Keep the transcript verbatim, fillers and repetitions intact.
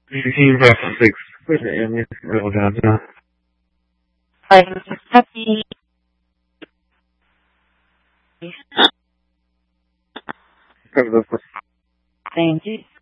sixteen past six. Pwede yan. Real God na. I'm happy. Thank you.